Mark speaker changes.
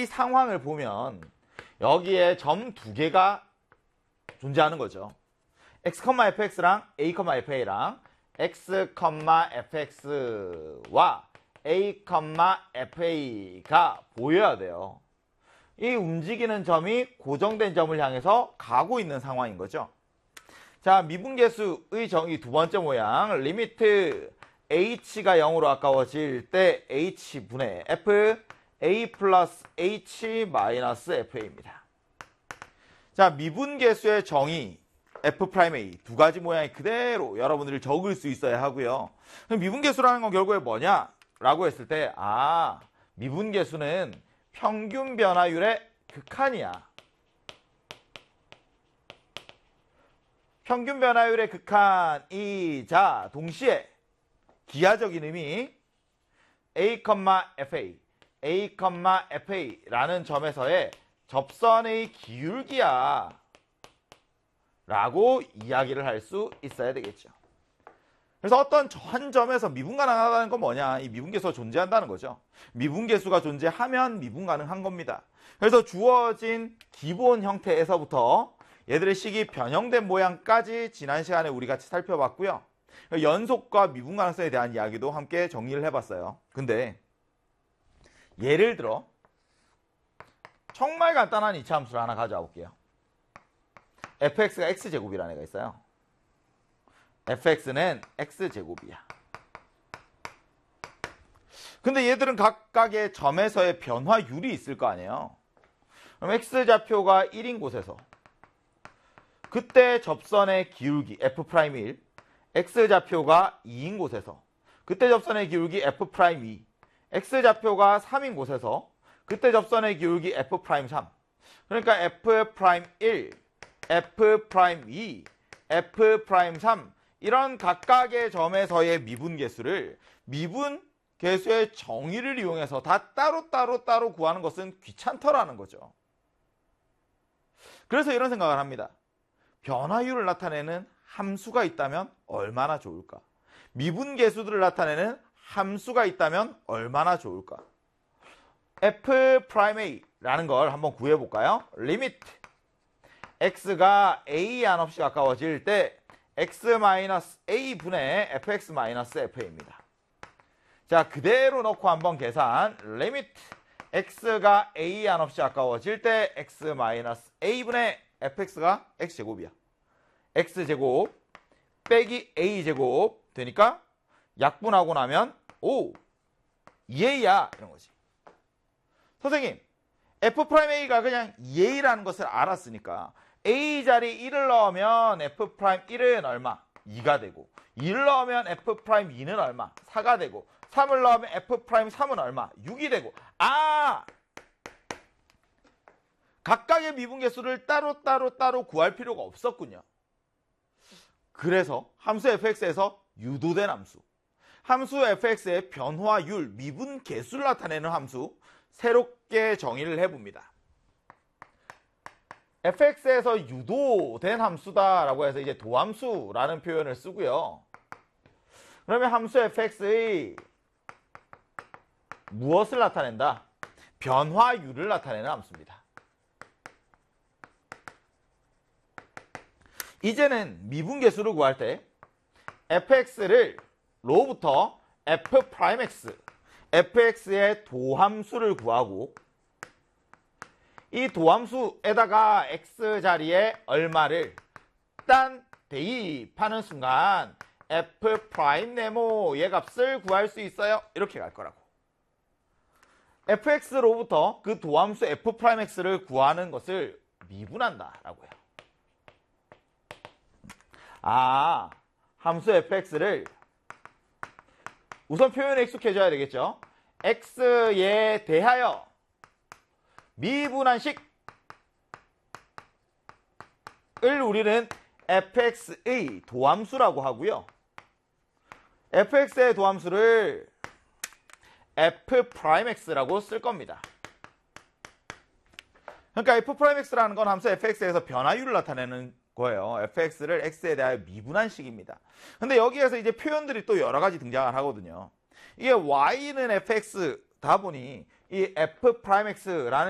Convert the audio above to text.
Speaker 1: 상황을 보면 여기에 점 두 개가 존재하는 거죠. x, fx랑 a, fa랑 x, fx와 a, fa가 보여야 돼요. 이 움직이는 점이 고정된 점을 향해서 가고 있는 상황인 거죠. 자, 미분계수의 정의 두 번째 모양, 리미트 h가 0으로 아까워질 때 h분의 f, a 플러스 h 마이너스 fa입니다. 자, 미분계수의 정의 f'A 두 가지 모양이 그대로 여러분들이 적을 수 있어야 하고요. 미분계수라는 건 결국에 뭐냐? 라고 했을 때, 미분계수는 평균 변화율의 극한이야. 평균 변화율의 극한이자 동시에 기하적인 의미 a, fa라는 점에서의 접선의 기울기야 라고 이야기를 할 수 있어야 되겠죠. 그래서 어떤 한 점에서 미분 가능하다는 건 뭐냐? 이 미분계수가 존재한다는 거죠. 미분계수가 존재하면 미분 가능한 겁니다. 그래서 주어진 기본 형태에서부터 얘들의 식이 변형된 모양까지 지난 시간에 우리 같이 살펴봤고요. 연속과 미분 가능성에 대한 이야기도 함께 정리를 해봤어요. 근데 예를 들어 정말 간단한 이차함수를 하나 가져와 볼게요. fx가 x제곱이라는 애가 있어요. fx는 x제곱이야. 근데 얘들은 각각의 점에서의 변화율이 있을 거 아니에요. 그럼 x좌표가 1인 곳에서 그때 접선의 기울기 f'1, x좌표가 2인 곳에서 그때 접선의 기울기 f'2, x좌표가 3인 곳에서 그때 접선의 기울기 f'3. 그러니까 f'1, f'2, f'3 이런 각각의 점에서의 미분계수를 미분계수의 정의를 이용해서 다 따로 구하는 것은 귀찮더라는 거죠. 그래서 이런 생각을 합니다. 변화율을 나타내는 함수가 있다면 얼마나 좋을까? 미분계수들을 나타내는 함수가 있다면 얼마나 좋을까? f'A라는 걸 한번 구해볼까요? 리미트 x가 a 한없이 가까워질 때 x-a분의 fx-fa입니다. 자, 그대로 넣고 한번 계산. 리미트 x가 a 한없이 가까워질 때 x-a분의 fx가 x제곱이야. x제곱 빼기 a제곱 되니까 약분하고 나면 2a야 이런 거지. 선생님, f'A가 그냥 2a라는 것을 알았으니까 a 자리 1을 넣으면 f'1은 얼마? 2가 되고 2를 넣으면 f'2는 얼마? 4가 되고 3을 넣으면 f'3은 얼마? 6이 되고 각각의 미분계수를 따로 구할 필요가 없었군요. 그래서 함수 fx에서 유도된 함수 fx의 변화율, 미분계수를 나타내는 함수 새롭게 정의를 해봅니다. fx에서 유도된 함수다라고 해서 이제 도함수라는 표현을 쓰고요. 그러면 함수 fx의 무엇을 나타낸다? 변화율을 나타내는 함수입니다. 이제는 미분계수를 구할 때 fx를 로부터 f'x, fx의 도함수를 구하고 이 도함수에다가 x 자리에 얼마를 딴 대입하는 순간 f'네모의 값을 구할 수 있어요. 이렇게 갈 거라고. fx로부터 그 도함수 f'x를 구하는 것을 미분한다 라고 해요. 함수 fx를 우선 표현에 익숙해져야 되겠죠. x에 대하여 미분한 식을 우리는 fx의 도함수라고 하고요. fx의 도함수를 f'x라고 쓸 겁니다. 그러니까 f'x라는 건 함수 fx에서 변화율을 나타내는 거예요. fx를 x에 대하여 미분한 식입니다. 근데 여기에서 이제 표현들이 또 여러 가지 등장을 하거든요. 이게 y는 fx다 보니 이 f'x라는